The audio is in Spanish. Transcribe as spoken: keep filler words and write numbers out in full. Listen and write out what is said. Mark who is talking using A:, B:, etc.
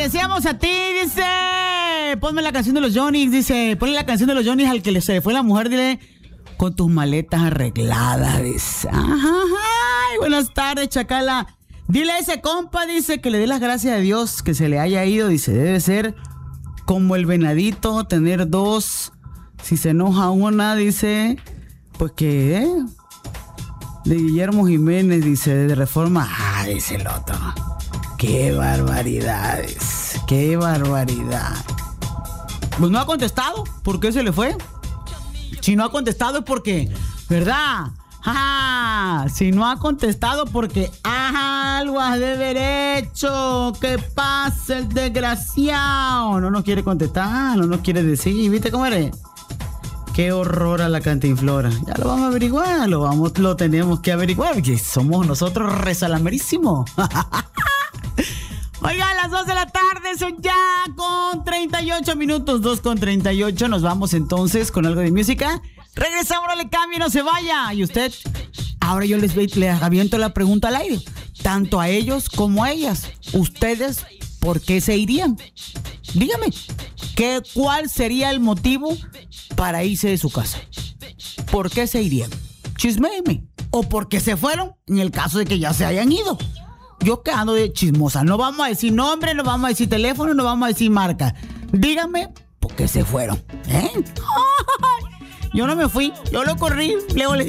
A: decíamos a ti, dice. Ponme la canción de los Johnnies, dice. Ponle la canción de los Johnnies al que le se le fue la mujer, dile. Con tus maletas arregladas, dice. Ajá, ay, buenas tardes, Chacala. Dile a ese compa, dice, que le dé las gracias a Dios que se le haya ido, dice. Debe ser como el venadito, tener dos. Si se enoja una, dice, pues que, ¿eh? De Guillermo Jiménez, dice, de Reforma. Ah, dice el otro. Qué barbaridades, qué barbaridad. Pues no ha contestado, ¿por qué se le fue? Si no ha contestado es porque, ¿verdad? Ah, si no ha contestado porque ah, algo has de haber hecho. ¿Qué pasa el desgraciado? No nos quiere contestar, no nos quiere decir. ¿Viste cómo eres? Qué horror a la Cantinflora. Ya lo vamos a averiguar, lo vamos, lo tenemos que averiguar, porque somos nosotros resalamerísimos. Oiga, a las dos de la tarde son ya con treinta y ocho minutos, dos con treinta y ocho. Nos vamos entonces con algo de música. Regresamos, no le cambie, no se vaya. Y usted, ahora yo les, les aviento la pregunta al aire. Tanto a ellos como a ellas. ¿Ustedes por qué se irían? Dígame, ¿qué, ¿cuál sería el motivo para irse de su casa? ¿Por qué se irían? Chisméeme. ¿O por qué se fueron? En el caso de que ya se hayan ido. Yo que ando de chismosa. No vamos a decir nombre, no vamos a decir teléfono, no vamos a decir marca. Díganme por qué se fueron. ¿Eh? Yo no me fui, yo lo corrí. Luego les